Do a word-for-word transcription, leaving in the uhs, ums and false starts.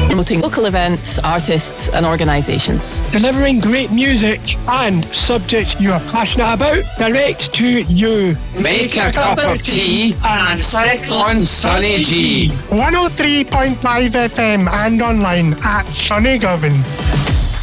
promoting local events, artists and organisations. Delivering great music and subjects you are passionate about direct to you. Make a cup of tea and sit on Sunny G. one oh three point five F M and online at Sunny Govan.